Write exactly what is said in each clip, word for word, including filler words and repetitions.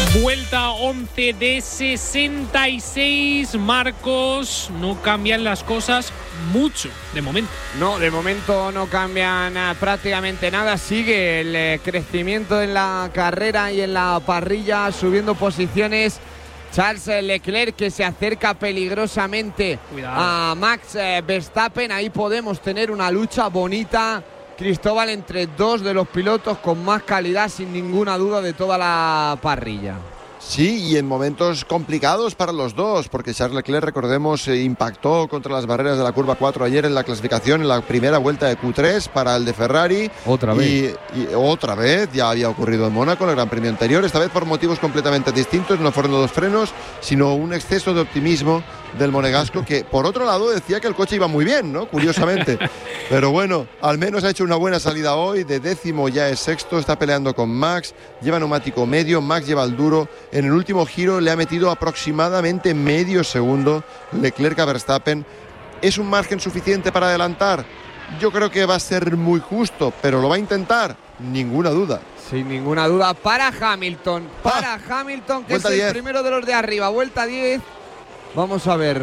Vuelta once de sesenta y seis, Marcos. No cambian las cosas mucho de momento. No, de momento no cambian uh, prácticamente nada. Sigue el eh, crecimiento en la carrera y en la parrilla, subiendo posiciones. Charles Leclerc, que se acerca peligrosamente Cuidado. a Max eh, Verstappen. Ahí podemos tener una lucha bonita, Cristóbal, entre dos de los pilotos con más calidad, sin ninguna duda, de toda la parrilla. Sí, y en momentos complicados para los dos, porque Charles Leclerc, recordemos, eh, impactó contra las barreras de la curva cuatro ayer en la clasificación, en la primera vuelta de Q tres para el de Ferrari. Otra vez. Y, y otra vez, ya había ocurrido en Mónaco, en el Gran Premio anterior, esta vez por motivos completamente distintos. No fueron los frenos, sino un exceso de optimismo del monegasco, que por otro lado decía que el coche iba muy bien, ¿no? Curiosamente. Pero bueno, al menos ha hecho una buena salida hoy. De décimo ya es sexto, está peleando con Max, lleva neumático medio, Max lleva el duro. En el último giro le ha metido aproximadamente medio segundo Leclerc a Verstappen. ¿Es un margen suficiente para adelantar? Yo creo que va a ser muy justo, pero lo va a intentar, ninguna duda. Sin ninguna duda para Hamilton, para ah, Hamilton, que es el diez. Primero de los de arriba, vuelta diez. Vamos a ver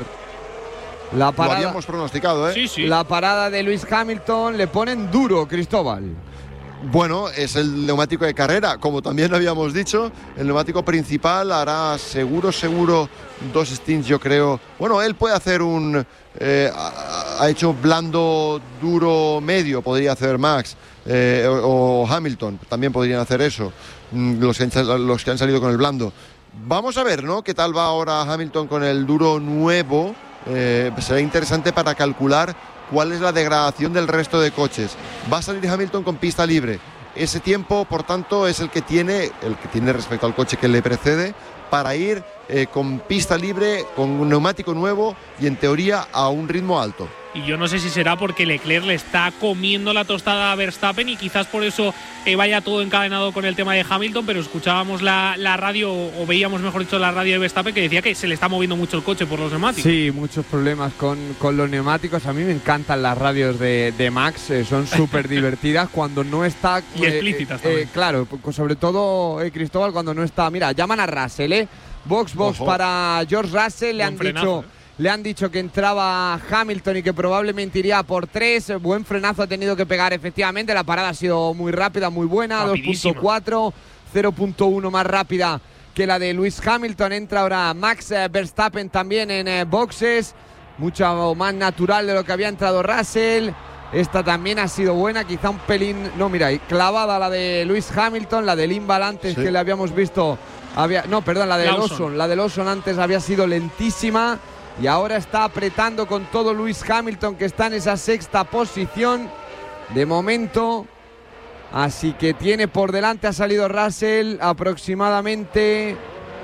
la parada. Lo habíamos pronosticado, ¿eh? Sí, sí. La parada de Lewis Hamilton, le ponen duro, Cristóbal. Bueno, es el neumático de carrera, como también habíamos dicho. El neumático principal hará seguro, seguro dos stints, yo creo. Bueno, él puede hacer un... Eh, ha hecho blando, duro, medio, podría hacer Max. Eh, o, o Hamilton, también podrían hacer eso, los que, han, los que han salido con el blando. Vamos a ver, ¿no?, qué tal va ahora Hamilton con el duro nuevo. Eh, será interesante para calcular cuál es la degradación del resto de coches. Va a salir Hamilton con pista libre. Ese tiempo, por tanto, es el que tiene, el que tiene respecto al coche que le precede, para ir eh, con pista libre, con un neumático nuevo y en teoría a un ritmo alto. Y yo no sé si será porque Leclerc le está comiendo la tostada a Verstappen y quizás por eso eh, vaya todo encadenado con el tema de Hamilton, pero escuchábamos la, la radio, o veíamos mejor dicho la radio de Verstappen, que decía que se le está moviendo mucho el coche por los neumáticos. Sí, muchos problemas con, con los neumáticos. A mí me encantan las radios de, de Max, eh, son súper divertidas cuando no está… Y eh, explícitas también. Eh, claro, sobre todo eh, Cristóbal, cuando no está… Mira, llaman a Russell, ¿eh? Box, box Ojo. Para George Russell, le han frenazo, dicho… ¿eh? Le han dicho que entraba Hamilton y que probablemente iría por tres. Buen frenazo ha tenido que pegar, efectivamente. La parada ha sido muy rápida, muy buena. dos punto cuatro, cero punto uno más rápida que la de Lewis Hamilton. Entra ahora Max Verstappen también en eh, boxes. Mucho más natural de lo que había entrado Russell. Esta también ha sido buena, quizá un pelín… No, mira, clavada la de Lewis Hamilton. La de Limbal antes, sí, que le habíamos visto… Había, no, perdón, la de Lawson. Lawson. La de Lawson antes había sido lentísima. Y ahora está apretando con todo Lewis Hamilton, que está en esa sexta posición de momento. Así que tiene por delante, ha salido Russell aproximadamente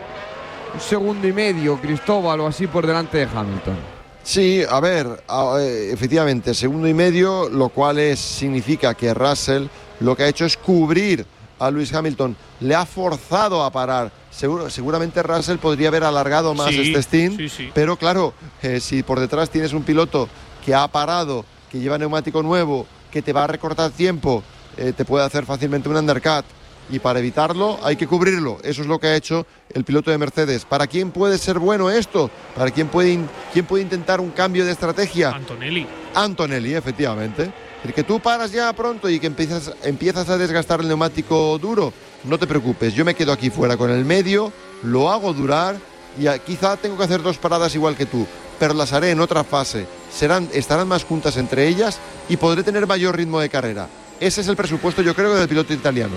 un segundo y medio, Cristóbal, o así por delante de Hamilton. Sí, a ver, efectivamente, segundo y medio, lo cual es, significa que Russell lo que ha hecho es cubrir a Lewis Hamilton, le ha forzado a parar. Seguro, seguramente Russell podría haber alargado más sí, este stint, sí, sí. pero claro, eh, si por detrás tienes un piloto que ha parado, que lleva neumático nuevo, que te va a recortar tiempo, eh, te puede hacer fácilmente un undercut, y para evitarlo hay que cubrirlo. Eso es lo que ha hecho el piloto de Mercedes. ¿Para quién puede ser bueno esto? ¿Para quién puede, quién puede intentar un cambio de estrategia? Antonelli. Antonelli, efectivamente. El que tú paras ya pronto y que empiezas, empiezas a desgastar el neumático duro, no te preocupes, yo me quedo aquí fuera con el medio, lo hago durar y a, quizá tengo que hacer dos paradas igual que tú, pero las haré en otra fase, serán, estarán más juntas entre ellas y podré tener mayor ritmo de carrera. Ese es el presupuesto, yo creo, del piloto italiano.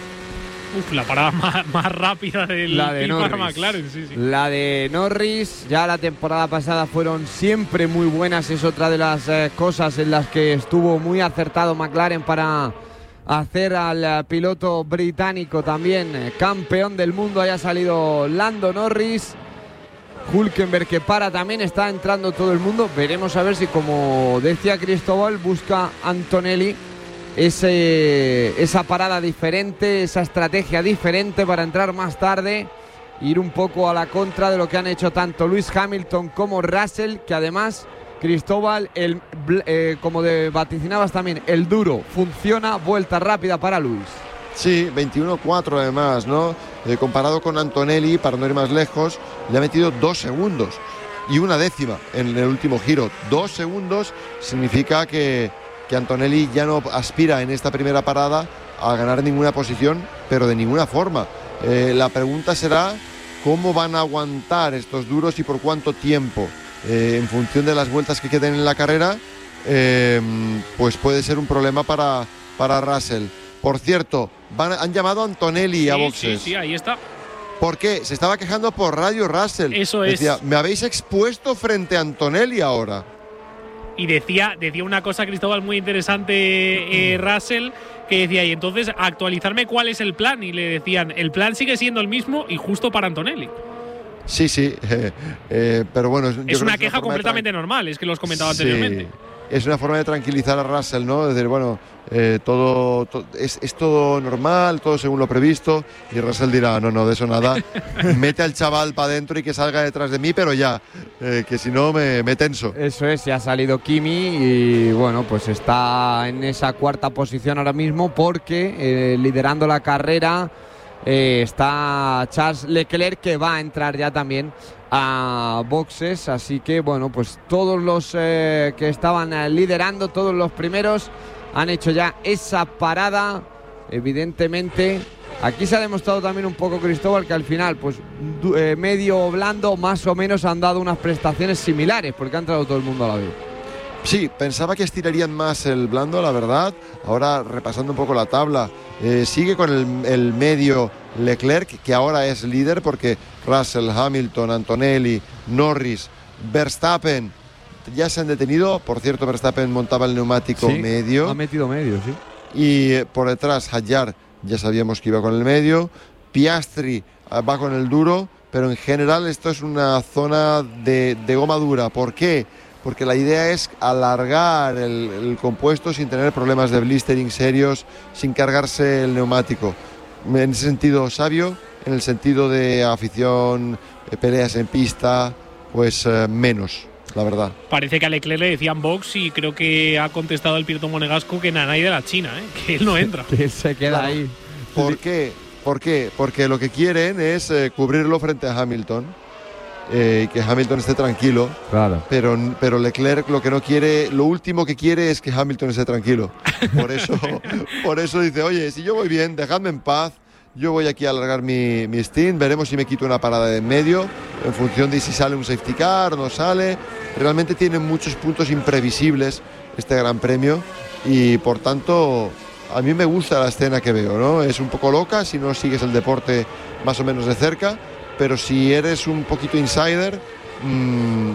Uf, la parada más, más rápida del la de Norris. McLaren, sí, sí. La de Norris, ya la temporada pasada fueron siempre muy buenas, es otra de las eh, cosas en las que estuvo muy acertado McLaren para hacer al eh, piloto británico también eh, campeón del mundo. Haya salido Lando Norris, Hülkenberg que para también, está entrando todo el mundo. Veremos a ver si, como decía Cristóbal, busca Antonelli Ese, esa parada diferente, esa estrategia diferente para entrar más tarde, ir un poco a la contra de lo que han hecho tanto Lewis Hamilton como Russell, que además, Cristóbal, el, eh, como de vaticinabas también, el duro funciona, vuelta rápida para Lewis. Sí, veintiuno cuatro además, ¿no? Eh, comparado con Antonelli, para no ir más lejos, le ha metido dos segundos y una décima en el último giro. Dos segundos significa que, que Antonelli ya no aspira en esta primera parada a ganar ninguna posición, pero de ninguna forma. Eh, la pregunta será cómo van a aguantar estos duros y por cuánto tiempo. Eh, en función de las vueltas que queden en la carrera, eh, pues puede ser un problema para, para Russell. Por cierto, van, han llamado a Antonelli sí, a boxes. Sí, sí, ahí está. ¿Por qué? Se estaba quejando por radio Russell. Eso es. Decía, me habéis expuesto frente a Antonelli ahora. Y decía, decía una cosa, Cristóbal, muy interesante, eh, Russell, que decía, y entonces actualizarme cuál es el plan. Y le decían, el plan sigue siendo el mismo y justo para Antonelli. Sí, sí, eh, eh, pero bueno. Es una queja completamente normal, es que lo has comentado sí, anteriormente. Es una forma de tranquilizar a Russell, ¿no? Es decir, bueno, eh, todo, to, es, es todo normal, todo según lo previsto. Y Russell dirá, no, no, de eso nada. Mete al chaval para adentro y que salga detrás de mí, pero ya, eh, que si no me, me tenso. Eso es, ya ha salido Kimi y bueno, pues está en esa cuarta posición ahora mismo porque eh, liderando la carrera eh, está Charles Leclerc, que va a entrar ya también a boxes, así que bueno, pues todos los eh, que estaban eh, liderando, todos los primeros han hecho ya esa parada. Evidentemente aquí se ha demostrado también un poco, Cristóbal, que al final pues eh, medio o blando más o menos han dado unas prestaciones similares porque ha entrado todo el mundo a la vez. Sí, pensaba que estirarían más el blando, la verdad. Ahora, repasando un poco la tabla, eh, sigue con el, el medio Leclerc, que ahora es líder porque Russell, Hamilton, Antonelli, Norris, Verstappen ya se han detenido. Por cierto, Verstappen montaba el neumático sí, medio. Ha metido medio, sí. Y eh, por detrás, Hadjar, ya sabíamos que iba con el medio. Piastri eh, va con el duro, pero en general esto es una zona de, de goma dura. ¿Por qué? Porque la idea es alargar el, el compuesto sin tener problemas de blistering serios, sin cargarse el neumático. En ese sentido sabio, en el sentido de afición, eh, peleas en pista, pues eh, menos, la verdad. Parece que a Leclerc le decían box y creo que ha contestado el piloto monegasco que Nanay de la China, ¿eh? Que él no entra. Que él se queda claro. ahí. ¿Por qué? ¿Por qué? Porque lo que quieren es eh, cubrirlo frente a Hamilton. Eh, que Hamilton esté tranquilo, claro. pero, pero Leclerc lo que no quiere, lo último que quiere es que Hamilton esté tranquilo. Por eso, por eso dice, oye, si yo voy bien, dejadme en paz, yo voy aquí a alargar mi, mi stint, veremos si me quito una parada de en medio, en función de si sale un safety car o no sale. Realmente tiene muchos puntos imprevisibles este Gran Premio y por tanto a mí me gusta la escena que veo, ¿no? Es un poco loca si no sigues el deporte más o menos de cerca, pero si eres un poquito insider, mmm,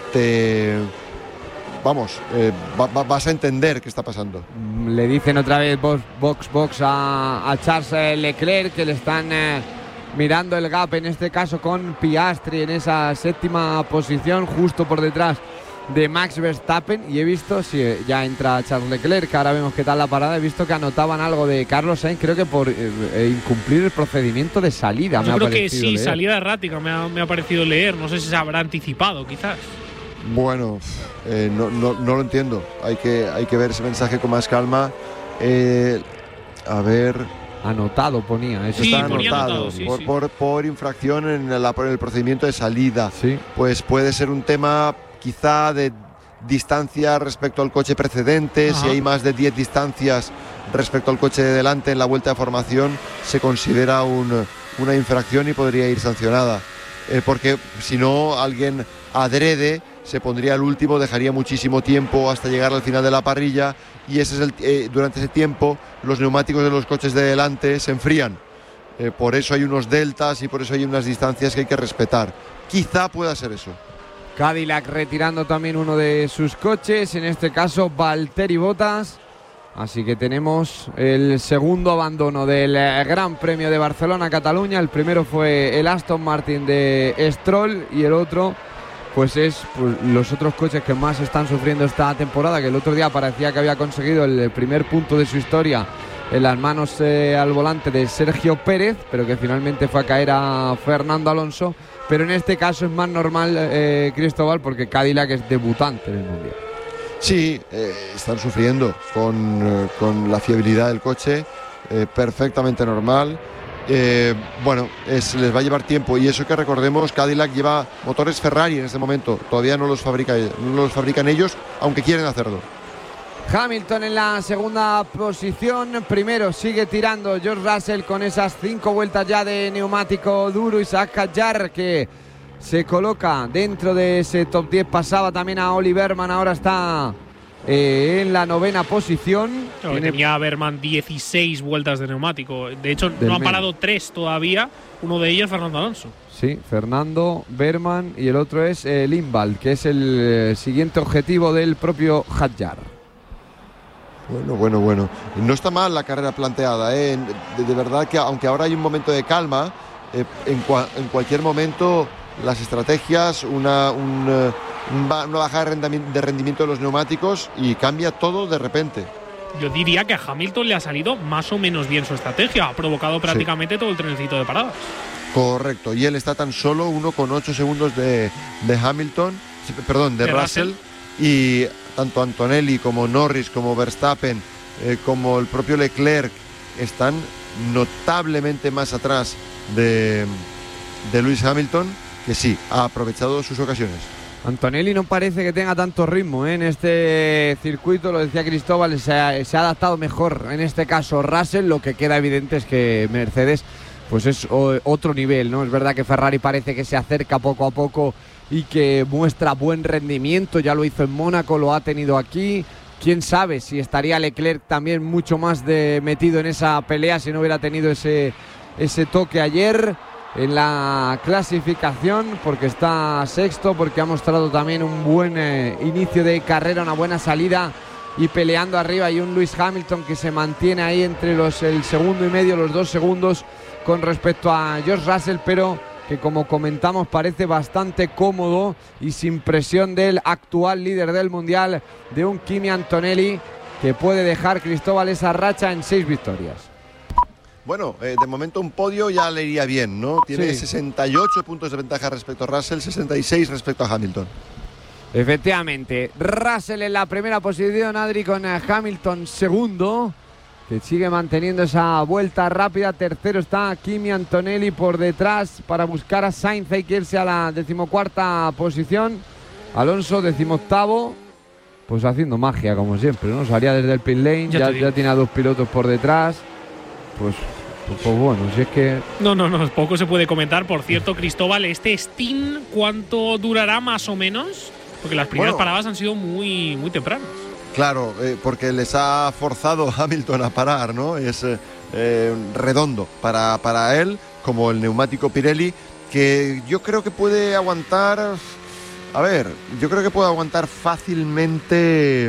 te vamos, eh, va, va, vas a entender qué está pasando. Le dicen otra vez box box, box a, a Charles Leclerc, que le están eh, mirando el gap, en este caso con Piastri en esa séptima posición, justo por detrás de Max Verstappen. Y he visto, si sí, ya entra Charles Leclerc, ahora vemos qué tal la parada. He visto que anotaban algo de Carlos Sainz, creo que por eh, incumplir el procedimiento de salida. Yo me creo ha que sí, leer. salida errática me ha, me ha parecido leer. No sé si se habrá anticipado, quizás. Bueno, eh, no, no, no lo entiendo. Hay que, hay que ver ese mensaje con más calma. Eh, a ver. Anotado ponía, eso sí, está ponía anotado, anotado sí, por, sí. Por, por infracción en, la, por el procedimiento de salida. Sí. Pues puede ser un tema quizá de distancia respecto al coche precedente. Ajá. Si hay más de diez distancias respecto al coche de delante en la vuelta de formación, se considera un, una infracción y podría ir sancionada. Eh, porque si no, alguien adrede se pondría al último, dejaría muchísimo tiempo hasta llegar al final de la parrilla y ese es el, eh, durante ese tiempo los neumáticos de los coches de delante se enfrían. Eh, por eso hay unos deltas y por eso hay unas distancias que hay que respetar. Quizá pueda ser eso. Cadillac retirando también uno de sus coches, en este caso Valtteri Bottas. Así que tenemos el segundo abandono del Gran Premio de Barcelona-Cataluña. El primero fue el Aston Martin de Stroll y el otro pues es pues, los otros coches que más están sufriendo esta temporada, que el otro día parecía que había conseguido el primer punto de su historia en las manos eh, al volante de Sergio Pérez, pero que finalmente fue a caer a Fernando Alonso. Pero en este caso es más normal, eh, Cristóbal, porque Cadillac es debutante en el Mundial. Sí, eh, están sufriendo con, eh, con la fiabilidad del coche eh, perfectamente normal. Eh, bueno, es, les va a llevar tiempo, y eso que recordemos, Cadillac lleva motores Ferrari en este momento, todavía no los fabrica, no los fabrican ellos, aunque quieren hacerlo. Hamilton en la segunda posición, primero sigue tirando George Russell con esas cinco vueltas ya de neumático duro. Isaac Hadjar, que se coloca dentro de ese top diez, pasaba también a Oli Berman, ahora está eh, en la novena posición. Claro, tenía Berman dieciséis vueltas de neumático, de hecho no han parado tres todavía, uno de ellos Fernando Alonso. Sí, Fernando, Berman, y el otro es eh, Limbald, que es el eh, siguiente objetivo del propio Hadjar. Bueno, bueno, bueno. No está mal la carrera planteada, ¿eh? de, de verdad que aunque ahora hay un momento de calma, eh, en, cua, en cualquier momento las estrategias, una, un, un, una bajada de rendimiento de los neumáticos y cambia todo de repente. Yo diría que a Hamilton le ha salido más o menos bien su estrategia, ha provocado prácticamente sí. todo el trenecito de paradas. Correcto, y él está tan solo uno coma ocho segundos de, de Hamilton, perdón, de, de Russell, Russell, y tanto Antonelli como Norris, como Verstappen, eh, como el propio Leclerc están notablemente más atrás de, de Lewis Hamilton, que sí, ha aprovechado sus ocasiones. Antonelli no parece que tenga tanto ritmo, ¿eh? En este circuito, lo decía Cristóbal, se ha, se ha adaptado mejor en este caso Russell. Lo que queda evidente es que Mercedes pues es o, otro nivel, ¿no? Es verdad que Ferrari parece que se acerca poco a poco y que muestra buen rendimiento, ya lo hizo en Mónaco, lo ha tenido aquí. Quién sabe si estaría Leclerc también mucho más de metido en esa pelea si no hubiera tenido ese, ese toque ayer en la clasificación, porque está sexto, porque ha mostrado también un buen eh, inicio de carrera, una buena salida y peleando arriba, y un Lewis Hamilton que se mantiene ahí entre los el segundo y medio, los dos segundos con respecto a George Russell, pero que como comentamos parece bastante cómodo y sin presión del actual líder del mundial, de un Kimi Antonelli, que puede dejar, Cristóbal, esa racha en seis victorias. Bueno, eh, de momento un podio ya le iría bien, ¿no? Tiene sí. sesenta y ocho puntos de ventaja respecto a Russell, sesenta y seis respecto a Hamilton. Efectivamente, Russell en la primera posición, Adri, con Hamilton segundo, que sigue manteniendo esa vuelta rápida. Tercero está Kimi Antonelli por detrás para buscar a Sainz, hay que irse a la decimocuarta posición. Alonso decimoctavo, pues haciendo magia como siempre, ¿no? Salía desde el pit lane, ya, ya, ya tiene a dos pilotos por detrás. Pues, pues, pues bueno, si es que… No, no, no, poco se puede comentar. Por cierto, Cristóbal, ¿este Steam cuánto durará más o menos? Porque las primeras bueno, paradas han sido muy, muy tempranas. Claro, eh, porque les ha forzado Hamilton a parar, ¿no? Es eh, redondo para, para él, como el neumático Pirelli, que yo creo que puede aguantar… A ver, yo creo que puede aguantar fácilmente…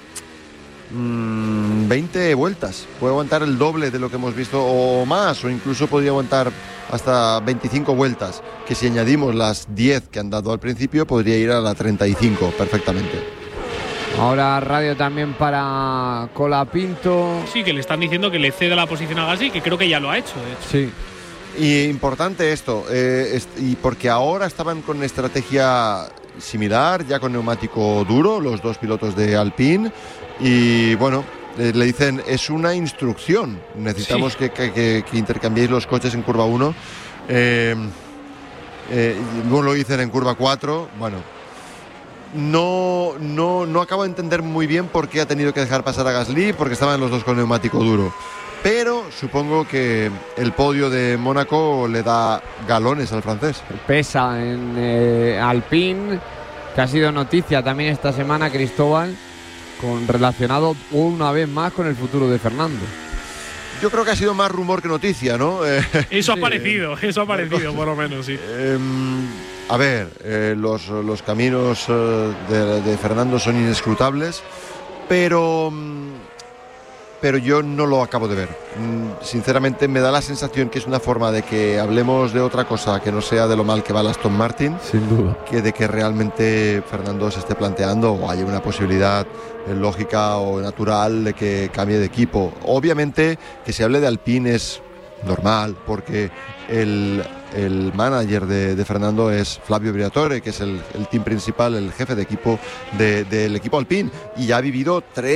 veinte vueltas, puede aguantar el doble de lo que hemos visto o más, o incluso podría aguantar hasta veinticinco vueltas, que si añadimos las diez que han dado al principio podría ir a la treinta y cinco perfectamente. Ahora radio también para Colapinto. Sí, que le están diciendo que le ceda la posición a Gasly, que creo que ya lo ha hecho, de hecho. Sí. Y importante esto, eh, est- y porque ahora estaban con estrategia similar, ya con neumático duro, los dos pilotos de Alpine. Y bueno, eh, le dicen, es una instrucción, necesitamos sí. que, que, que, que intercambiéis los coches en curva uno. Eh, eh, luego lo dicen en curva cuatro. Bueno, no, no, no acabo de entender muy bien por qué ha tenido que dejar pasar a Gasly, porque estaban los dos con neumático duro. Pero supongo que el podio de Mónaco le da galones al francés. Pesa en eh, Alpine, que ha sido noticia también esta semana, Cristóbal, con relacionado una vez más con el futuro de Fernando. Yo creo que ha sido más rumor que noticia, ¿no? Eh, eso ha sí, parecido, eh, eso ha parecido, por lo menos, sí. Eh, a ver, eh, los, los caminos eh, de, de Fernando son inescrutables, pero, pero yo no lo acabo de ver. Sinceramente me da la sensación que es una forma de que hablemos de otra cosa que no sea de lo mal que va el Aston Martin. Sin duda. Que de que realmente Fernando se esté planteando o haya una posibilidad lógica o natural de que cambie de equipo. Obviamente que se hable de Alpine es normal, porque el, el manager de, de Fernando es Flavio Briatore, que es el, el team principal, el jefe de equipo de, del equipo Alpine, y ya ha vivido tres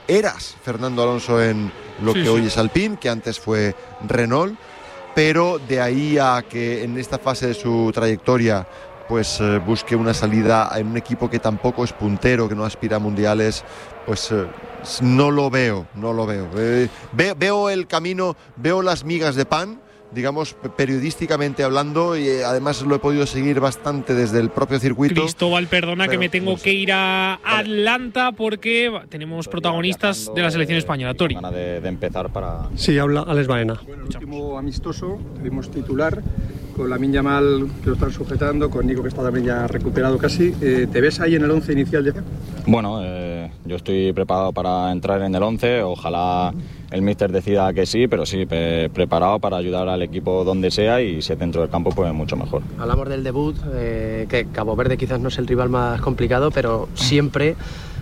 eras Fernando Alonso en lo sí, que sí. hoy es Alpine, que antes fue Renault, pero de ahí a que en esta fase de su trayectoria pues eh, busque una salida en un equipo que tampoco es puntero, que no aspira a mundiales, pues eh, no lo veo, no lo veo. Eh, ve, veo el camino, veo las migas de pan, digamos, periodísticamente hablando, y eh, además lo he podido seguir bastante desde el propio circuito. Cristóbal, perdona, pero, que me tengo no sé. que ir a Atlanta porque tenemos protagonistas de la selección española. Tori. De, de empezar para... Sí, habla Alex Baena. Bueno, el último amistoso, tuvimos titular, con Lamine Yamal que lo están sujetando, con Nico que está también ya recuperado casi. Eh, ¿Te ves ahí en el once inicial ya? Bueno, eh, yo estoy preparado para entrar en el once, ojalá el míster decida que sí, pero sí, pre preparado para ayudar al equipo donde sea, y si es dentro del campo, pues mucho mejor. Hablamos del debut, eh, que Cabo Verde quizás no es el rival más complicado, pero siempre,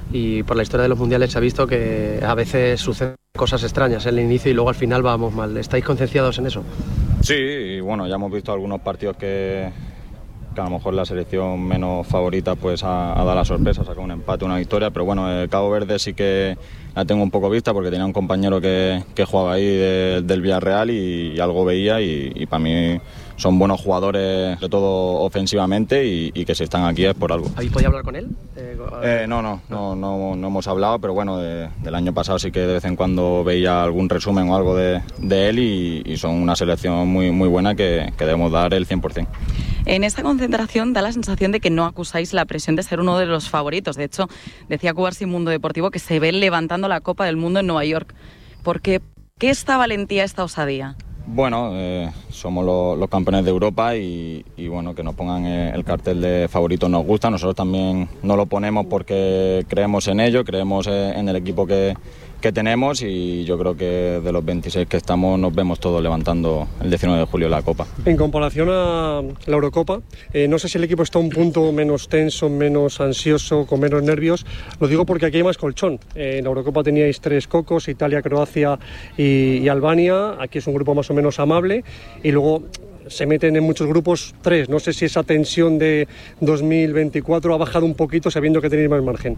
y por la historia de los mundiales se ha visto que a veces suceden cosas extrañas en el inicio y luego al final vamos mal. ¿Estáis concienciados en eso? Sí, y bueno, ya hemos visto algunos partidos que, que a lo mejor la selección menos favorita pues ha, ha dado la sorpresa, ha sacado un empate, una victoria, pero bueno, el Cabo Verde sí que la tengo un poco vista porque tenía un compañero que, que jugaba ahí de, del Villarreal y, y algo veía, y, y para mí son buenos jugadores, sobre todo ofensivamente, y, y que si están aquí es por algo. ¿Habéis podido hablar con él? Eh, eh, no, no, no, no, no hemos hablado, pero bueno, de, del año pasado sí que de vez en cuando veía algún resumen o algo de, de él, y, y son una selección muy, muy buena que, que debemos dar el cien por cien. En esta concentración da la sensación de que no acusáis la presión de ser uno de los favoritos. De hecho, decía Cubarsi en Mundo Deportivo que se ve levantando la Copa del Mundo en Nueva York. ¿Por qué? ¿Qué esta valentía, esta osadía? Bueno, eh, somos lo, los campeones de Europa y, y bueno, que nos pongan el cartel de favoritos nos gusta. Nosotros también no lo ponemos porque creemos en ello, creemos en el equipo que, que tenemos, y yo creo que de los veintiséis que estamos nos vemos todos levantando el diecinueve de julio la Copa. En comparación a la Eurocopa, eh, no sé si el equipo está un punto menos tenso, menos ansioso, con menos nervios. Lo digo porque aquí hay más colchón. Eh, en la Eurocopa teníais tres cocos, Italia, Croacia y, y Albania. Aquí es un grupo más o menos amable, y luego se meten en muchos grupos tres. No sé si esa tensión de dos mil veinticuatro ha bajado un poquito sabiendo que tenéis más margen.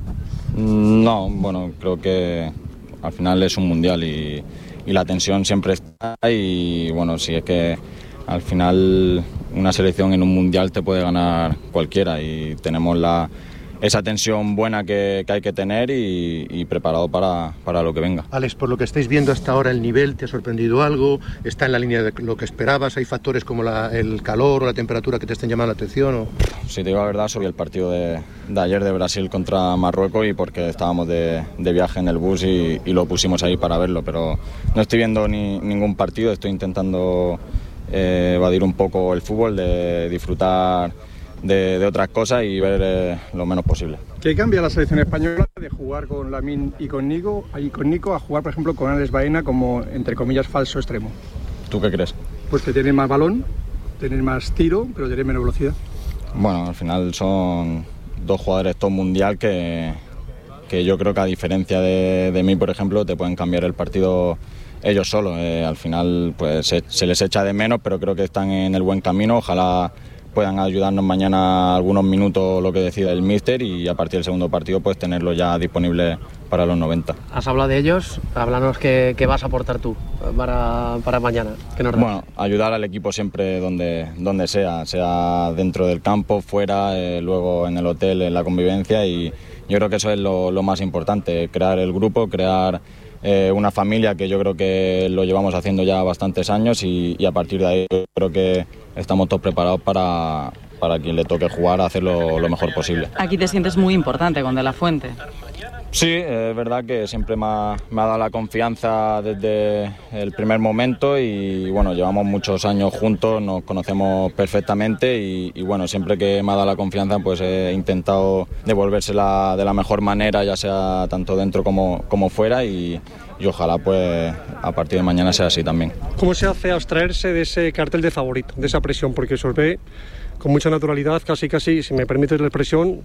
No, bueno, creo que al final es un mundial y, y la tensión siempre está, y bueno, si es que al final una selección en un mundial te puede ganar cualquiera, y tenemos la, esa tensión buena que, que hay que tener y, y preparado para, para lo que venga. Alex, por lo que estáis viendo hasta ahora, ¿el nivel te ha sorprendido algo? ¿Está en la línea de lo que esperabas? ¿Hay factores como la, el calor o la temperatura que te estén llamando la atención? ¿O? Si te digo la verdad, sobre el partido de, de ayer de Brasil contra Marruecos, y porque estábamos de, de viaje en el bus y, y lo pusimos ahí para verlo, pero no estoy viendo ni, ningún partido, estoy intentando eh, evadir un poco el fútbol, de disfrutar De, de otras cosas y ver eh, lo menos posible. ¿Qué cambia la selección española de jugar con Lamine y con Nico, y con Nico a jugar, por ejemplo, con Alex Baena como, entre comillas, falso extremo? ¿Tú qué crees? Pues que tiene más balón, tener más tiro, pero tener menos velocidad. Bueno, al final son dos jugadores top mundial que, que yo creo que, a diferencia de, de mí, por ejemplo, te pueden cambiar el partido ellos solos. Eh, al final pues se, se les echa de menos, pero creo que están en el buen camino. Ojalá puedan ayudarnos mañana algunos minutos, lo que decida el míster, y a partir del segundo partido pues tenerlo ya disponible para los noventa. Has hablado de ellos, háblanos qué, qué vas a aportar tú para, para mañana. ¿Qué nos bueno, ayudar al equipo siempre donde, donde sea, sea dentro del campo, fuera, eh, luego en el hotel, en la convivencia, y yo creo que eso es lo, lo más importante, crear el grupo, crear eh, una familia, que yo creo que lo llevamos haciendo ya bastantes años, y, y a partir de ahí yo creo que estamos todos preparados para, para quien le toque jugar, a hacerlo lo mejor posible. Aquí te sientes muy importante con De La Fuente. Sí, es verdad que siempre me ha, me ha dado la confianza desde el primer momento, y bueno, llevamos muchos años juntos, nos conocemos perfectamente, y, y bueno, siempre que me ha dado la confianza pues he intentado devolvérsela de la mejor manera, ya sea tanto dentro como, como fuera, y, y ojalá pues a partir de mañana sea así también. ¿Cómo se hace abstraerse de ese cartel de favorito, de esa presión? Porque se os ve con mucha naturalidad, casi casi, si me permites la expresión,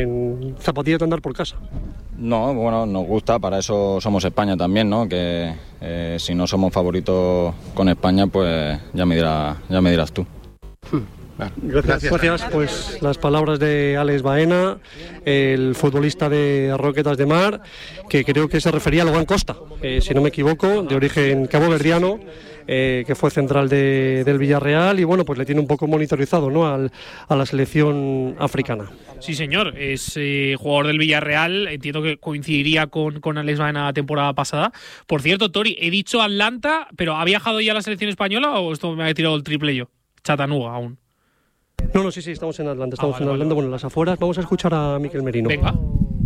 en zapatillas de andar por casa. No, bueno, nos gusta, para eso somos España también, ¿no? Que eh, si no somos favoritos con España, pues ya me dirás, ya me dirás tú. Gracias. Gracias. Pues las palabras de Alex Baena, el futbolista de Roquetas de Mar, que creo que se refería a Logan Costa, eh, si no me equivoco, de origen caboverdiano, eh, que fue central de, del Villarreal y bueno, pues le tiene un poco monitorizado, ¿no?, Al, a la selección africana. Sí, señor, es eh, jugador del Villarreal, entiendo que coincidiría con, con Alex Baena la temporada pasada. Por cierto, Tori, he dicho Atlanta, pero ¿ha viajado ya a la selección española o esto me ha tirado el triple yo? Chattanooga aún. No, no, sí, sí, estamos en Atlanta, estamos ah, vale, en Atlanta, vale. Bueno, en las afueras. Vamos a escuchar a Mikel Merino. Venga.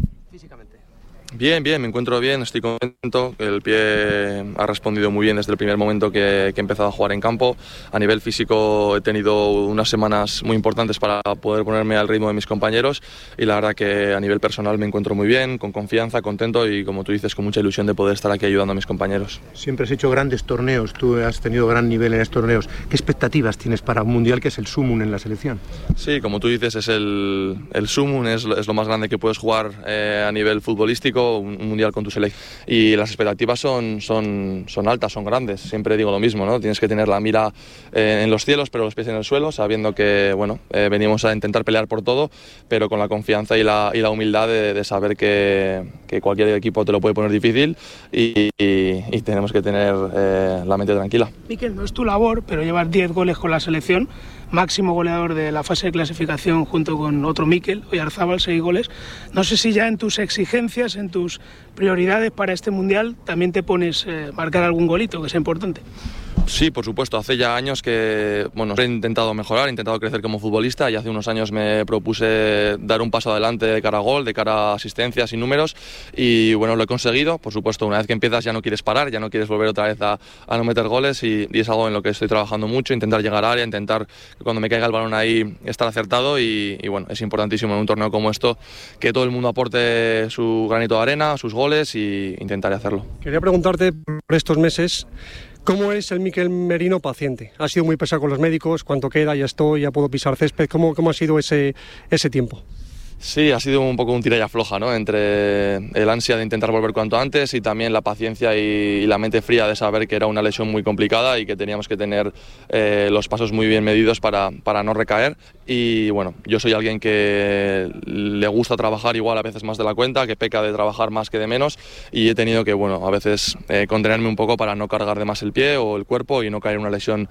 Bien, bien, me encuentro bien, estoy contento. El pie ha respondido muy bien desde el primer momento que, que he empezado a jugar en campo. A nivel físico he tenido unas semanas muy importantes para poder ponerme al ritmo de mis compañeros y la verdad que a nivel personal me encuentro muy bien, con confianza, contento y como tú dices, con mucha ilusión de poder estar aquí ayudando a mis compañeros. Siempre has hecho grandes torneos, tú has tenido gran nivel en estos torneos. ¿Qué expectativas tienes para un mundial que es el sumum en la selección? Sí, como tú dices, es el, el sumum, es, es lo más grande que puedes jugar eh, a nivel futbolístico, un, un mundial con tu selección y las expectativas son, son, son altas, son grandes, siempre digo lo mismo, ¿no? Tienes que tener la mira eh, en los cielos pero los pies en el suelo, sabiendo que bueno, eh, venimos a intentar pelear por todo, pero con la confianza y la, y la humildad de, de saber que, que cualquier equipo te lo puede poner difícil y, y, y tenemos que tener eh, la mente tranquila. Mikel, no es tu labor, pero llevas diez goles con la selección, máximo goleador de la fase de clasificación junto con otro Mikel, Oyarzábal, seis goles. No sé si ya en tus exigencias, en tus prioridades para este mundial, también te pones eh, marcar algún golito, que sea importante. Sí, por supuesto. Hace ya años que bueno, he intentado mejorar, he intentado crecer como futbolista y hace unos años me propuse dar un paso adelante de cara a gol, de cara a asistencias y números y bueno, lo he conseguido. Por supuesto, una vez que empiezas ya no quieres parar, ya no quieres volver otra vez a, a no meter goles y, y es algo en lo que estoy trabajando mucho, intentar llegar a área, intentar que cuando me caiga el balón ahí estar acertado y, y bueno, es importantísimo en un torneo como esto que todo el mundo aporte su granito de arena, sus goles y intentaré hacerlo. Quería preguntarte por estos meses, ¿cómo es el Mikel Merino paciente? ¿Ha sido muy pesado con los médicos? ¿Cuánto queda? ¿Ya estoy? ¿Ya puedo pisar césped? ¿Cómo, cómo ha sido ese, ese tiempo? Sí, ha sido un poco un tira y afloja, ¿no? Entre el ansia de intentar volver cuanto antes y también la paciencia y, y la mente fría de saber que era una lesión muy complicada y que teníamos que tener eh, los pasos muy bien medidos para, para no recaer. Y bueno, yo soy alguien que le gusta trabajar igual a veces más de la cuenta, que peca de trabajar más que de menos y he tenido que, bueno, a veces eh, contenerme un poco para no cargar de más el pie o el cuerpo y no caer en una lesión,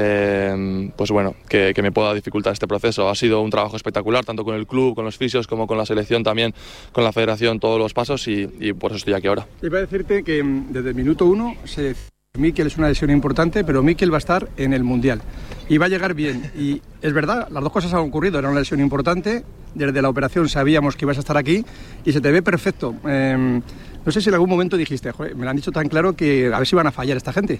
eh, pues bueno, que, que me pueda dificultar este proceso. Ha sido un trabajo espectacular, tanto con el club, con los fisios, como con la selección también, con la federación, todos los pasos y, y por eso estoy aquí ahora. Iba a decirte que desde el minuto uno se Mikel es una lesión importante, pero Mikel va a estar en el Mundial y va a llegar bien y es verdad, las dos cosas han ocurrido, era una lesión importante, desde la operación sabíamos que ibas a estar aquí y se te ve perfecto. Eh, no sé si en algún momento dijiste, joder, me lo han dicho tan claro que a ver si van a fallar esta gente.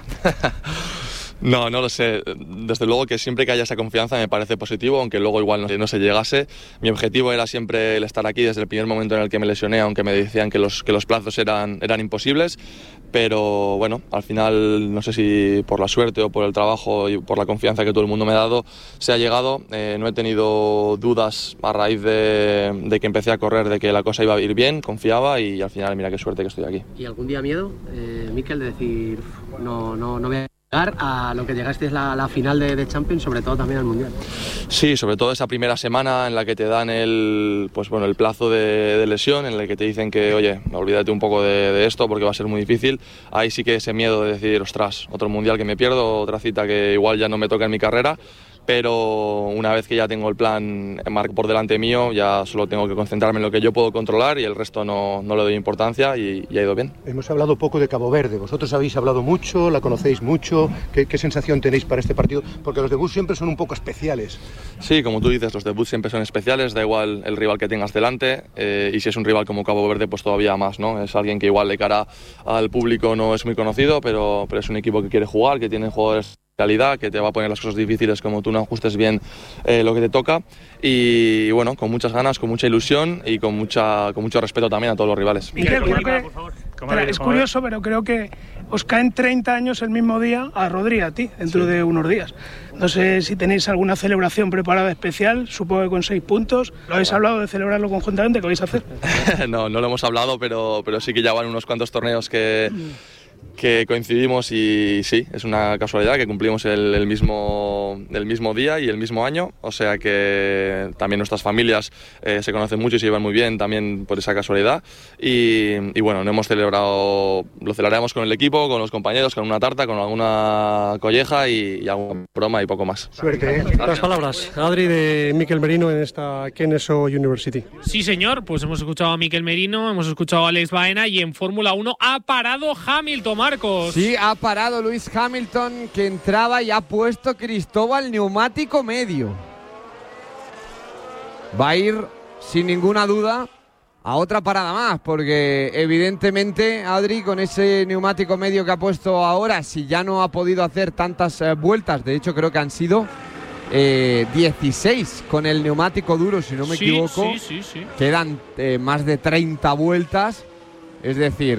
No, no lo sé. Desde luego que siempre que haya esa confianza me parece positivo, aunque luego igual no, no se llegase. Mi objetivo era siempre el estar aquí desde el primer momento en el que me lesioné, aunque me decían que los, que los plazos eran, eran imposibles. Pero bueno, al final no sé si por la suerte o por el trabajo y por la confianza que todo el mundo me ha dado se ha llegado. Eh, no he tenido dudas a raíz de, de que empecé a correr, de que la cosa iba a ir bien, confiaba y al final mira qué suerte que estoy aquí. ¿Y algún día miedo, eh, Mikel, de decir no, no, no voy a a lo que llegaste es la, la final de, de Champions, sobre todo también al Mundial? Sí, sobre todo esa primera semana en la que te dan el, pues bueno, el plazo de, de lesión, en el que te dicen que, oye, olvídate un poco de, de esto porque va a ser muy difícil. Ahí sí que ese miedo de decir, ostras, otro Mundial que me pierdo, otra cita que igual ya no me toca en mi carrera. Pero una vez que ya tengo el plan por delante mío, ya solo tengo que concentrarme en lo que yo puedo controlar y el resto no, no le doy importancia y, y ha ido bien. Hemos hablado poco de Cabo Verde, vosotros habéis hablado mucho, la conocéis mucho, ¿qué, qué sensación tenéis para este partido? Porque los debuts siempre son un poco especiales. Sí, como tú dices, los debuts siempre son especiales, da igual el rival que tengas delante eh, y si es un rival como Cabo Verde pues todavía más, ¿no? Es alguien que igual de cara al público no es muy conocido, pero, pero es un equipo que quiere jugar, que tiene jugadores calidad, que te va a poner las cosas difíciles como tú no ajustes bien eh, lo que te toca y bueno, con muchas ganas, con mucha ilusión y con mucha con mucho respeto también a todos los rivales. Miguel, creo que, espera, es curioso, pero creo que os caen treinta años el mismo día a Rodri, a ti, dentro sí. de unos días. No sé si tenéis alguna celebración preparada especial, supongo que con seis puntos. ¿Lo habéis hablado de celebrarlo conjuntamente? ¿Qué vais a hacer? no, no lo hemos hablado, pero, pero sí que ya van unos cuantos torneos que... que coincidimos y sí, es una casualidad que cumplimos el, el, mismo, el mismo día y el mismo año, o sea que también nuestras familias eh, se conocen mucho y se llevan muy bien también por esa casualidad y, y bueno, no hemos celebrado, lo celebramos con el equipo, con los compañeros, con una tarta, con alguna colleja y, y alguna broma y poco más. Suerte, ¿eh? Las palabras, Adri, de Mikel Merino en esta Kennesaw University. Sí, señor, pues hemos escuchado a Mikel Merino, hemos escuchado a Alex Baena y en Fórmula uno ha parado Hamilton, Marcos. Sí, ha parado Lewis Hamilton, que entraba y ha puesto Cristóbal neumático medio. Va a ir, sin ninguna duda, a otra parada más, porque evidentemente, Adri, con ese neumático medio que ha puesto ahora, si ya no ha podido hacer tantas eh, vueltas, de hecho creo que han sido eh, dieciséis con el neumático duro, si no me sí, equivoco, sí, sí, sí. quedan eh, más de treinta vueltas. Es decir,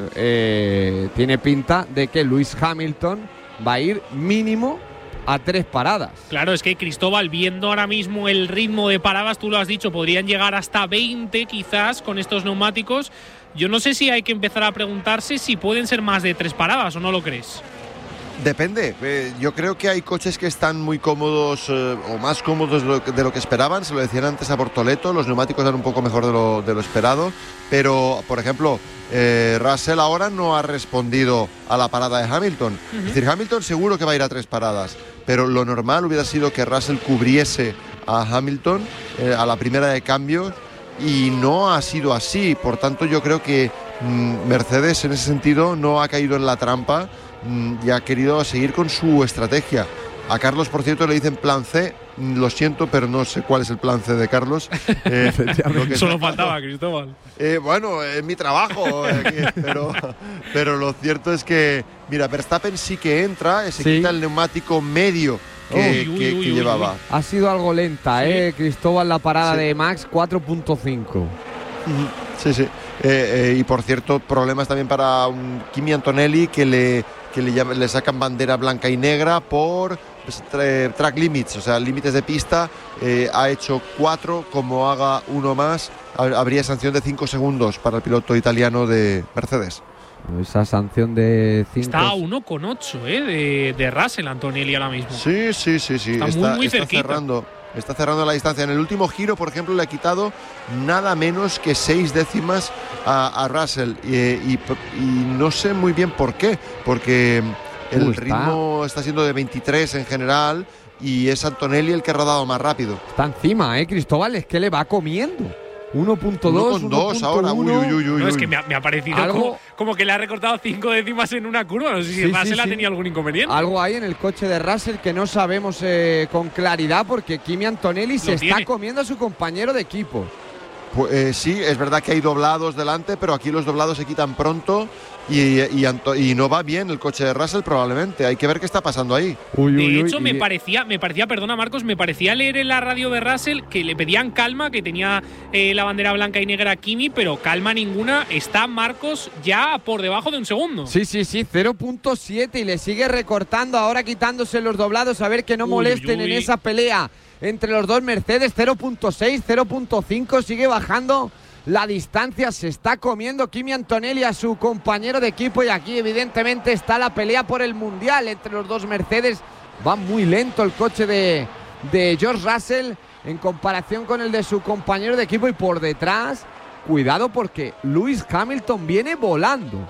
eh, tiene pinta de que Lewis Hamilton va a ir mínimo a tres paradas. Claro, es que Cristóbal, viendo ahora mismo el ritmo de paradas, tú lo has dicho, podrían llegar hasta veinte quizás con estos neumáticos. Yo no sé si hay que empezar a preguntarse si pueden ser más de tres paradas o no lo crees. Depende, eh, yo creo que hay coches que están muy cómodos eh, o más cómodos de lo, de lo que esperaban, se lo decían antes a Bortoleto, los neumáticos dan un poco mejor de lo, de lo esperado, pero por ejemplo eh, Russell ahora no ha respondido a la parada de Hamilton, uh-huh. Es decir, Hamilton seguro que va a ir a tres paradas, pero lo normal hubiera sido que Russell cubriese a Hamilton eh, a la primera de cambio y no ha sido así, por tanto yo creo que mm, Mercedes en ese sentido no ha caído en la trampa y ha querido seguir con su estrategia. A Carlos, por cierto, le dicen plan C. Lo siento, pero no sé cuál es el plan C de Carlos. Eh, lo que Solo faltaba, Cristóbal. Eh, bueno, es mi trabajo, eh, aquí, pero, pero lo cierto es que, mira, Verstappen sí que entra, se sí. quita el neumático medio que, uy, uy, que, uy, que uy, llevaba. Uy. Ha sido algo lenta, ¿sí? eh, Cristóbal, la parada sí. de Max, cuatro punto cinco. Sí, sí. Eh, eh, y por cierto, problemas también para un Kimi Antonelli que le que le, llaman, le sacan bandera blanca y negra por pues, tra track limits, o sea, límites de pista. Eh, ha hecho cuatro, como haga uno más, habría sanción de cinco segundos para el piloto italiano de Mercedes. Esa sanción de cinco. Está a uno con ocho eh, de, de Russell Antonelli ahora mismo. Sí, sí, sí, sí. Está, está muy, muy está cerquita. cerrando. Está cerrando la distancia. En el último giro, por ejemplo, le ha quitado nada menos que seis décimas a, a Russell. Y, y, y no sé muy bien por qué. Porque el uh, ritmo está. está siendo de veintitrés en general y es Antonelli el que ha rodado más rápido. Está encima, ¿eh, Cristóbal? Es que le va comiendo. uno punto dos, uno punto dos ahora. Uy, uy, uy, uy, no, es que me ha, me ha parecido como, como que le ha recortado cinco décimas en una curva. No sé si sí, Russell sí, ha tenido sí. algún inconveniente. Algo hay en el coche de Russell que no sabemos eh, con claridad, porque Kimi Antonelli Lo se tiene. está comiendo a su compañero de equipo. Pues, eh, sí, es verdad que hay doblados delante, pero aquí los doblados se quitan pronto y, y, y no va bien el coche de Russell probablemente. Hay que ver qué está pasando ahí. Uy, de uy, hecho, uy, me y... parecía, me parecía, perdona Marcos, me parecía leer en la radio de Russell que le pedían calma, que tenía eh, la bandera blanca y negra a Kimi, pero calma ninguna. Está Marcos ya por debajo de un segundo. Sí, sí, sí, cero punto siete y le sigue recortando, ahora quitándose los doblados, a ver que no uy, molesten uy. en esa pelea entre los dos Mercedes. Cero punto seis, cero punto cinco, sigue bajando la distancia, se está comiendo Kimi Antonelli a su compañero de equipo y aquí evidentemente está la pelea por el mundial entre los dos Mercedes. Va muy lento el coche de, de George Russell en comparación con el de su compañero de equipo y por detrás, cuidado porque Lewis Hamilton viene volando.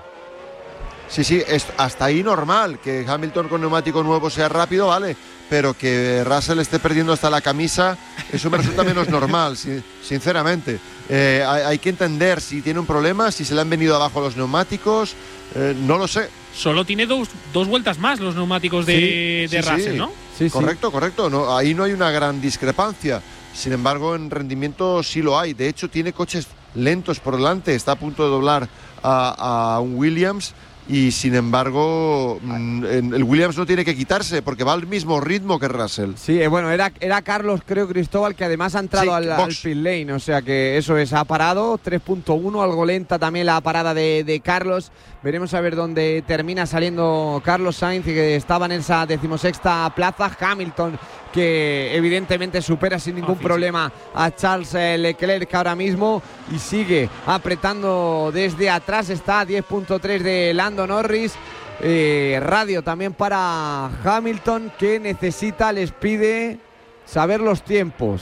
Sí, sí, es hasta ahí normal que Hamilton con neumático nuevo sea rápido, vale, pero que Russell esté perdiendo hasta la camisa, eso me resulta menos normal, sinceramente. Eh, hay, hay que entender si tiene un problema, si se le han venido abajo los neumáticos, eh, no lo sé. Solo tiene dos, dos vueltas más los neumáticos de, sí, de sí, Russell, sí. ¿no? Sí, correcto, sí. correcto. No, ahí no hay una gran discrepancia. Sin embargo, en rendimiento sí lo hay. De hecho, tiene coches lentos por delante. Está a punto de doblar a, a un Williams. Y sin embargo, el Williams no tiene que quitarse porque va al mismo ritmo que Russell. Sí, bueno, era, era Carlos, creo, Cristóbal, que además ha entrado sí, al, al pit lane, o sea que eso es, ha parado, tres punto uno, algo lenta también la parada de, de Carlos. Veremos a ver dónde termina saliendo Carlos Sainz, que estaba en esa decimosexta plaza. Hamilton, que evidentemente supera sin ningún ah, problema a Charles Leclerc ahora mismo y sigue apretando desde atrás, está a diez punto tres de Lando Norris eh, radio también para Hamilton, que necesita, les pide saber los tiempos.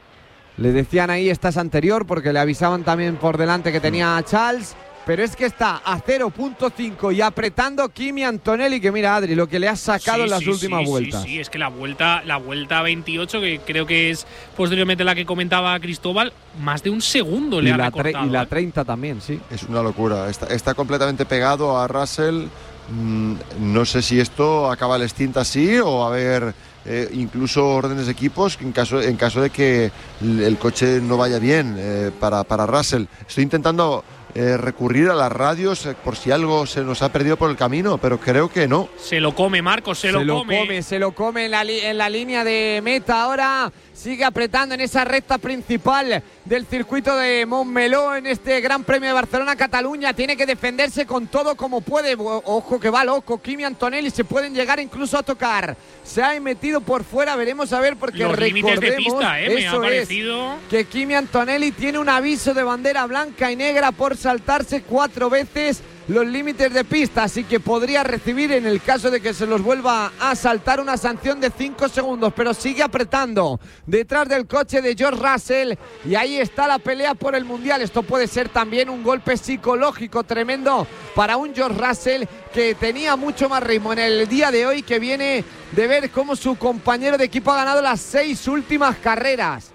Le decían ahí, esta es anterior, porque le avisaban también por delante que tenía a Charles. Pero es que está a cero punto cinco y apretando Kimi Antonelli, que mira, Adri, lo que le ha sacado sí, en las sí, últimas sí, vueltas. Sí, sí, es que la vuelta, la vuelta veintiocho, que creo que es posteriormente la que comentaba Cristóbal, más de un segundo le y ha la recortado. Y la ¿eh? treinta también, sí. Es una locura. Está, está completamente pegado a Russell. Mm, no sé si esto acaba el stint así o a ver eh, incluso órdenes de equipos en caso, en caso de que el coche no vaya bien eh, para, para Russell. Estoy intentando Eh, recurrir a las radios eh, por si algo se nos ha perdido por el camino, pero creo que no. Se lo come, Marcos, se, se lo, lo come. come. Se lo come en la, li en la línea de meta. Ahora sigue apretando en esa recta principal del circuito de Montmeló en este Gran Premio de Barcelona-Cataluña. Tiene que defenderse con todo como puede. Ojo que va loco. Kimi Antonelli, se pueden llegar incluso a tocar. Se ha metido por fuera, veremos a ver, porque los recordemos de pista, ¿eh? Me eso ha parecido... es, que Kimi Antonelli tiene un aviso de bandera blanca y negra por saltarse cuatro veces los límites de pista, así que podría recibir, en el caso de que se los vuelva a saltar, una sanción de cinco segundos, pero sigue apretando detrás del coche de George Russell y ahí está la pelea por el Mundial. Esto puede ser también un golpe psicológico tremendo para un George Russell que tenía mucho más ritmo en el día de hoy, que viene de ver cómo su compañero de equipo ha ganado las seis últimas carreras.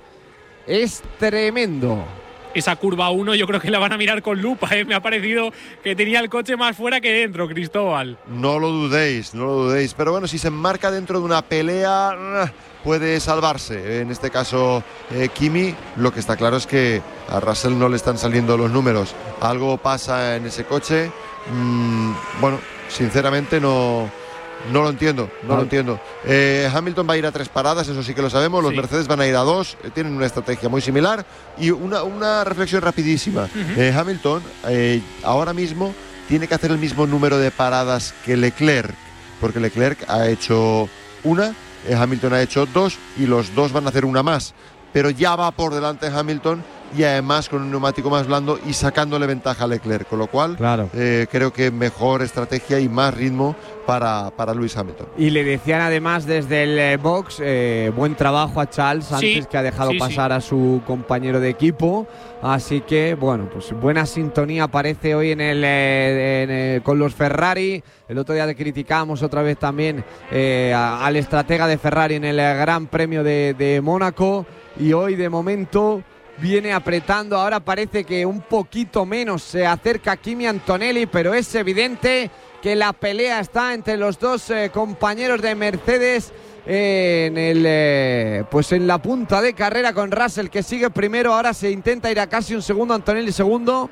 Es tremendo. Esa curva uno yo creo que la van a mirar con lupa, ¿eh? Me ha parecido que tenía el coche más fuera que dentro, Cristóbal. No lo dudéis, no lo dudéis. Pero bueno, si se enmarca dentro de una pelea, puede salvarse. En este caso, eh, Kimi, lo que está claro es que a Russell no le están saliendo los números. Algo pasa en ese coche. Mm, bueno, sinceramente no... No lo entiendo, no vale. lo entiendo. Eh, Hamilton va a ir a tres paradas, eso sí que lo sabemos. Los sí. Mercedes van a ir a dos, eh, tienen una estrategia muy similar. Y una, una reflexión rapidísima. Uh-huh. eh, Hamilton eh, ahora mismo tiene que hacer el mismo número de paradas que Leclerc, porque Leclerc ha hecho una, eh, Hamilton ha hecho dos y los dos van a hacer una más. Pero ya va por delante Hamilton y además con un neumático más blando y sacándole ventaja a Leclerc, con lo cual claro. eh, creo que mejor estrategia y más ritmo para, para Lewis Hamilton. Y le decían además desde el eh, box, eh, buen trabajo a Charles, sí, antes que ha dejado sí, pasar sí. a su compañero de equipo, así que bueno, pues buena sintonía parece hoy en el, eh, en el con los Ferrari. El otro día le criticamos otra vez también eh, a, al estratega de Ferrari en el Gran Premio de, de Mónaco, y hoy de momento viene apretando. Ahora parece que un poquito menos se acerca Kimi Antonelli, pero es evidente que la pelea está entre los dos eh, compañeros de Mercedes eh, en el eh, pues en la punta de carrera, con Russell que sigue primero. Ahora se intenta ir a casi un segundo, Antonelli segundo.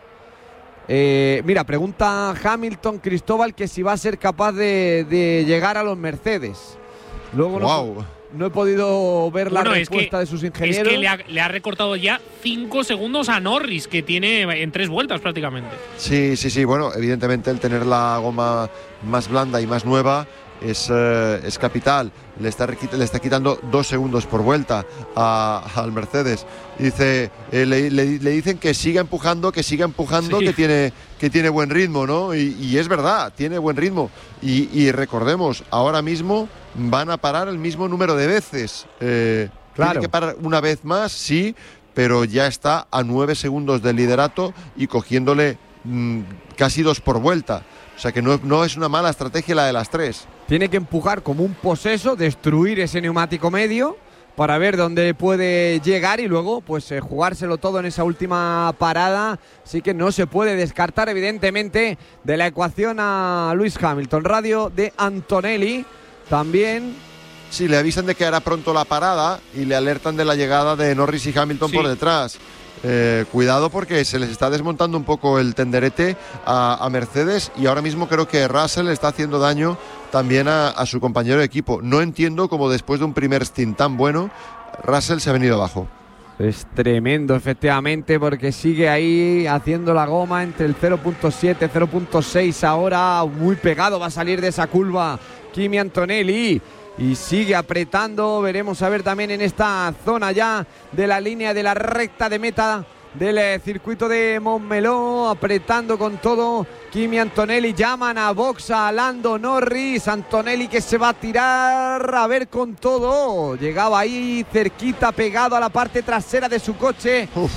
Eh, mira, pregunta Hamilton, Cristóbal, que si va a ser capaz de, de llegar a los Mercedes. Luego wow. no, no he podido ver bueno, la respuesta que, de sus ingenieros. Es que le ha, le ha recortado ya cinco segundos a Norris, que tiene en tres vueltas prácticamente. Sí, sí, sí. Bueno, evidentemente el tener la goma más blanda y más nueva es, eh, es capital. Le está, le está quitando dos segundos por vuelta a, al Mercedes. Dice, eh, le, le, le dicen que siga empujando, que siga empujando, sí. que, tiene, que tiene buen ritmo, ¿no? Y, y es verdad, tiene buen ritmo. Y, y recordemos, ahora mismo van a parar el mismo número de veces. Eh, claro. Tiene que parar una vez más, sí, pero ya está a nueve segundos del liderato y cogiéndole mmm, casi dos por vuelta. O sea que no, no es una mala estrategia la de las tres. Tiene que empujar como un poseso, destruir ese neumático medio para ver dónde puede llegar y luego pues eh, jugárselo todo en esa última parada. Así que no se puede descartar evidentemente de la ecuación a Lewis Hamilton. Radio de Antonelli también. Sí, le avisan de que hará pronto la parada y le alertan de la llegada de Norris y Hamilton sí. por detrás. Eh, cuidado porque se les está desmontando un poco el tenderete a, a Mercedes, y ahora mismo creo que Russell está haciendo daño también a, a su compañero de equipo. No entiendo cómo después de un primer stint tan bueno Russell se ha venido abajo. Es tremendo efectivamente, porque sigue ahí haciendo la goma entre el cero punto siete, cero punto seis ahora, muy pegado va a salir de esa curva Kimi Antonelli. Y sigue apretando, veremos a ver también en esta zona ya de la línea de la recta de meta del eh, circuito de Montmeló, apretando con todo Kimi Antonelli. Llaman a box a Lando Norris. Antonelli que se va a tirar a ver con todo. Llegaba ahí cerquita, pegado a la parte trasera de su coche. Uf.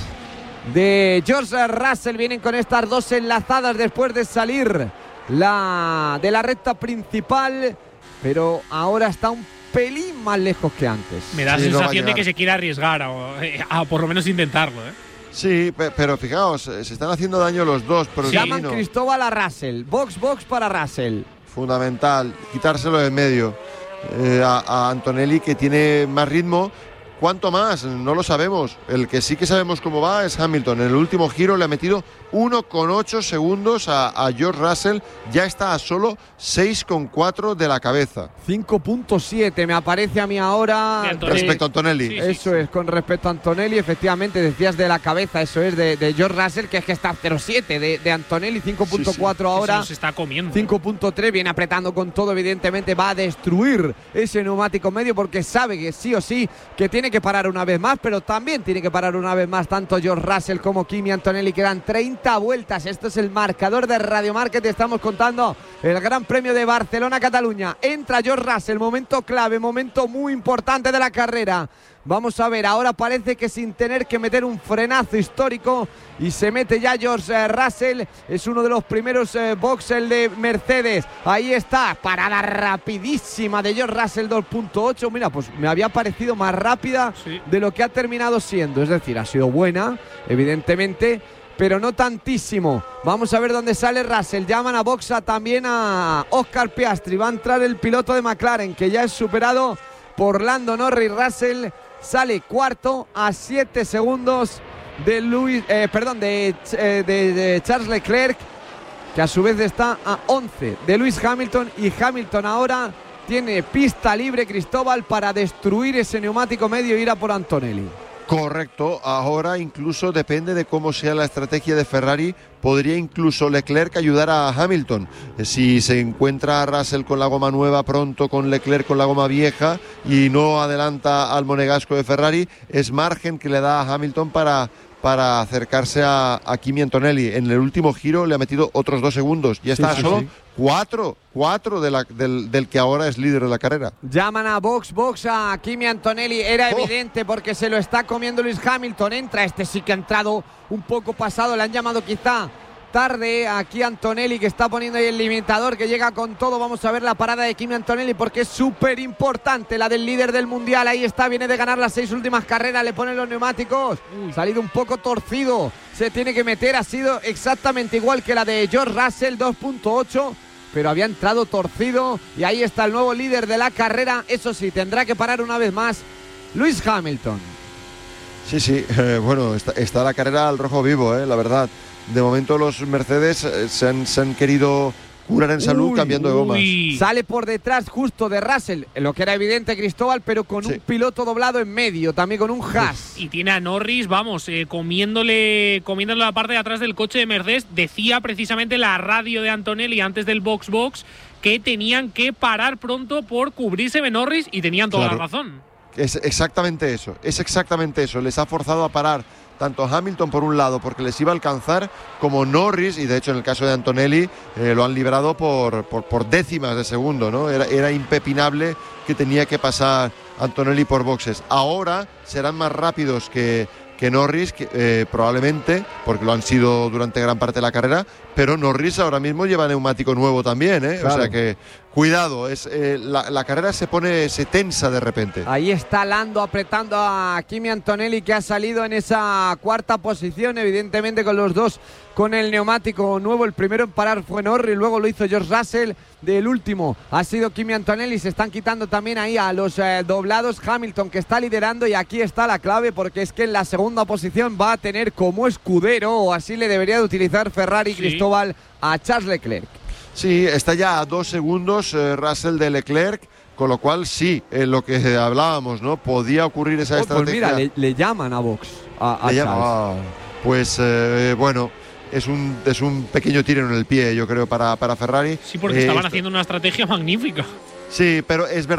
De George Russell. Vienen con estas dos enlazadas después de salir la, de la recta principal, pero ahora está un pelín más lejos que antes. Me da Sí, sensación no de que se quiere arriesgar a, a, a por lo menos intentarlo, ¿eh? Sí, pe- pero fijaos, se están haciendo daño los dos. Pero Sí. Llaman Cristóbal a Russell. Box, box para Russell. Fundamental, quitárselo de en medio. Eh, a, a Antonelli, que tiene más ritmo. ¿Cuánto más? No lo sabemos. El que sí que sabemos cómo va es Hamilton. En el último giro le ha metido uno coma ocho segundos a, a George Russell. Ya está a solo seis coma cuatro de la cabeza. cinco punto siete me aparece a mí ahora. Respecto a Antonelli. Sí, sí, eso sí. es, con respecto a Antonelli, efectivamente, decías de la cabeza, eso es, de, de George Russell, que es que está cero coma siete de, de Antonelli, cinco punto cuatro sí, sí. ahora. Eso se está comiendo. cinco punto tres, viene apretando con todo, evidentemente va a destruir ese neumático medio porque sabe que sí o sí que tiene que parar una vez más, pero también tiene que parar una vez más tanto George Russell como Kimi Antonelli. Quedan treinta vueltas, esto es el marcador de Radio Market, estamos contando el Gran Premio de Barcelona-Cataluña. Entra George Russell, momento clave, momento muy importante de la carrera. Vamos a ver, ahora parece que sin tener que meter un frenazo histórico, y se mete ya George eh, Russell, es uno de los primeros eh, boxes de Mercedes. Ahí está, parada rapidísima de George Russell, dos punto ocho. Mira, pues me había parecido más rápida sí. de lo que ha terminado siendo, es decir, ha sido buena, evidentemente, pero no tantísimo. Vamos a ver dónde sale Russell. Llaman a boxa también a Oscar Piastri. Va a entrar el piloto de McLaren, que ya es superado por Lando Norris. Russell sale cuarto a siete segundos de Luis, eh, perdón, de, eh, de, de Charles Leclerc, que a su vez está a once de Lewis Hamilton. Y Hamilton ahora tiene pista libre, Cristóbal, para destruir ese neumático medio e ir a por Antonelli. Correcto, ahora incluso depende de cómo sea la estrategia de Ferrari, podría incluso Leclerc ayudar a Hamilton. Si se encuentra a Russell con la goma nueva pronto, con Leclerc con la goma vieja y no adelanta al monegasco de Ferrari, es margen que le da a Hamilton para, para acercarse a, a Kimi Antonelli. En el último giro le ha metido otros dos segundos, ya está sí, sí, solo sí. cuatro, cuatro de la, del, del que ahora es líder de la carrera. Llaman a box, box a Kimi Antonelli, era oh. evidente porque se lo está comiendo Lewis Hamilton. Entra, este sí que ha entrado un poco pasado, le han llamado quizá tarde aquí Antonelli, que está poniendo ahí el limitador, que llega con todo. Vamos a ver la parada de Kimi Antonelli porque es súper importante, la del líder del mundial. Ahí está, viene de ganar las seis últimas carreras, le ponen los neumáticos, Uy. salido un poco torcido, se tiene que meter, ha sido exactamente igual que la de George Russell, dos punto ocho, pero había entrado torcido. Y ahí está el nuevo líder de la carrera, eso sí, tendrá que parar una vez más Lewis Hamilton. Sí, sí, eh, bueno, está, está la carrera al rojo vivo, eh, la verdad. De momento los Mercedes eh, se, han, se han querido curar en salud uy, cambiando de gomas. Uy. Sale por detrás justo de Russell, lo que era evidente, Cristóbal, pero con sí. un piloto doblado en medio, también con un Haas. Y tiene a Norris, vamos, eh, comiéndole, comiéndole la parte de atrás del coche de Mercedes. Decía precisamente la radio de Antonelli antes del box box que tenían que parar pronto por cubrirse de Norris, y tenían toda claro. la razón. Es exactamente eso, es exactamente eso. Les ha forzado a parar tanto Hamilton por un lado porque les iba a alcanzar, como Norris, y de hecho en el caso de Antonelli eh, lo han librado por, por, por décimas de segundo, ¿no? Era, era impepinable que tenía que pasar Antonelli por boxes. Ahora serán más rápidos que, que Norris, que, eh, probablemente, porque lo han sido durante gran parte de la carrera, pero Norris ahora mismo lleva neumático nuevo también, ¿eh? Claro. O sea que cuidado, es, eh, la, la carrera se pone, se tensa de repente. Ahí está Lando apretando a Kimi Antonelli, que ha salido en esa cuarta posición, evidentemente con los dos con el neumático nuevo. El primero en parar fue Norris, luego lo hizo George Russell. Del último ha sido Kimi Antonelli. Se están quitando también ahí a los eh, doblados Hamilton, que está liderando, y aquí está la clave, porque es que en la segunda posición va a tener como escudero, o así le debería de utilizar Ferrari, sí. Cristóbal, a Charles Leclerc. Sí, está ya a dos segundos eh, Russell de Leclerc, con lo cual sí, en lo que hablábamos, ¿no? Podía ocurrir esa oh, estrategia. Pues mira, le, le llaman a Box, a, a le llama, ah, pues eh, bueno, es un, es un pequeño tiro en el pie, yo creo, para, para Ferrari. Sí, porque eh, estaban esto, haciendo una estrategia magnífica. Sí, pero es verdad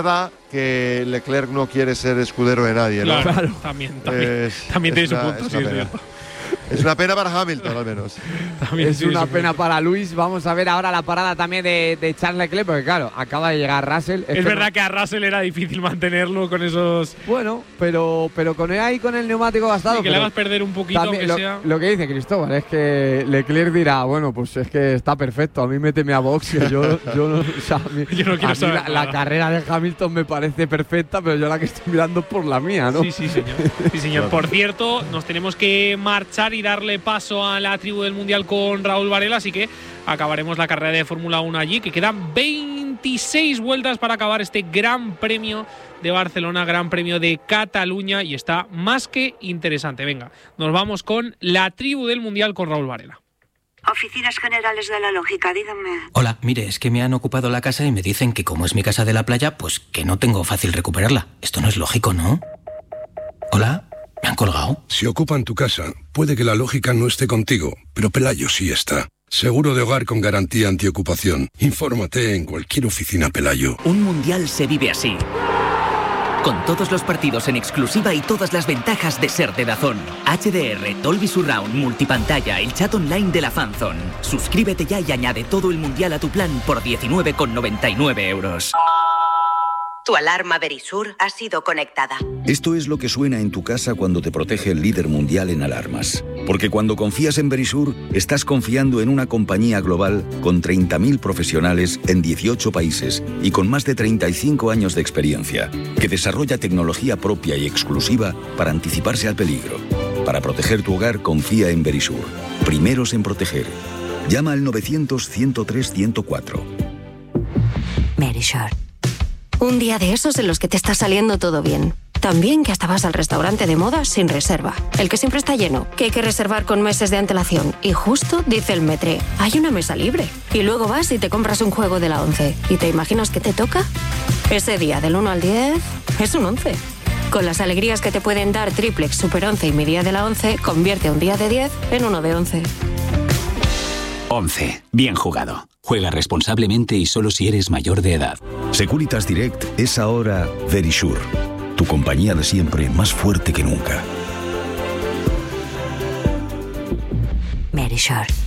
que Leclerc no quiere ser escudero de nadie, ¿no? Claro, claro. También, también, es, también tiene una, su punto, sí, es cierto. Es una pena para Hamilton, al menos. También es una pena para Luis. Vamos a ver ahora la parada también de, de Charles Leclerc, porque claro, acaba de llegar Russell. Es, es verdad no... que a Russell era difícil mantenerlo con esos… Bueno, pero, pero con él ahí con el neumático gastado… Y que le hagas perder un poquito, aunque lo, sea… Lo que dice Cristóbal es que Leclerc dirá, bueno, pues es que está perfecto, a mí méteme a box, que yo, yo no… O sea, a mí, yo no quiero a mí saber la, nada. La carrera de Hamilton me parece perfecta, pero yo la que estoy mirando por la mía, ¿no? Sí, sí, señor. Sí, señor. Por cierto, nos tenemos que marchar y darle paso a la tribu del Mundial con Raúl Varela, así que acabaremos la carrera de Fórmula uno allí, que quedan veintiséis vueltas para acabar este Gran Premio de Barcelona, Gran Premio de Cataluña, y está más que interesante. Venga, nos vamos con la tribu del Mundial con Raúl Varela. Oficinas Generales de la Lógica, díganme. Hola, mire, es que me han ocupado la casa y me dicen que como es mi casa de la playa, pues que no tengo fácil recuperarla. Esto no es lógico, ¿no? Hola. ¿Me han colgado? Si ocupan tu casa, puede que la lógica no esté contigo, pero Pelayo sí está. Seguro de hogar con garantía antiocupación. Infórmate en cualquier oficina Pelayo. Un mundial se vive así. Con todos los partidos en exclusiva y todas las ventajas de ser de DAZN. H D R, Dolby Surround, multipantalla, el chat online de la Fanzone. Suscríbete ya y añade todo el mundial a tu plan por diecinueve con noventa y nueve euros. Tu alarma Verisur ha sido conectada. Esto es lo que suena en tu casa cuando te protege el líder mundial en alarmas. Porque cuando confías en Verisur, estás confiando en una compañía global con treinta mil profesionales en dieciocho países y con más de treinta y cinco años de experiencia, que desarrolla tecnología propia y exclusiva para anticiparse al peligro. Para proteger tu hogar, confía en Verisur. Primeros en proteger. Llama al novecientos, ciento tres, ciento cuatro. Verisur. Un día de esos en los que te está saliendo todo bien. También que hasta vas al restaurante de moda sin reserva. El que siempre está lleno, que hay que reservar con meses de antelación. Y justo dice el metre, hay una mesa libre. Y luego vas y te compras un juego de la once. ¿Y te imaginas que te toca? Ese día del uno al diez es un once. Con las alegrías que te pueden dar Triplex, Super once y mi día de la once, convierte un día de diez en uno de once. once. Bien jugado. Juega responsablemente y solo si eres mayor de edad. Securitas Direct es ahora Verisur. Tu compañía de siempre, más fuerte que nunca. Verisur.